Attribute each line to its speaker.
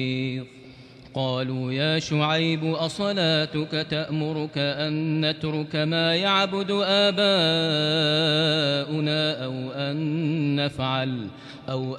Speaker 1: قالوا يا شعيب أصلاتك تأمرك أن نترك ما يعبد آباؤنا أو